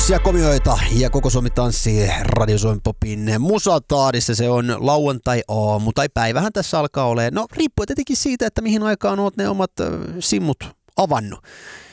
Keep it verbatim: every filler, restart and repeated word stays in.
Tämmöisiä komioita ja koko Suomi tanssii Radio Suomi Popin musataadissa. Se on lauantai-aamu tai päivähän tässä alkaa olemaan. No riippuu tietenkin siitä, että mihin aikaan oot ne omat simmut avannut.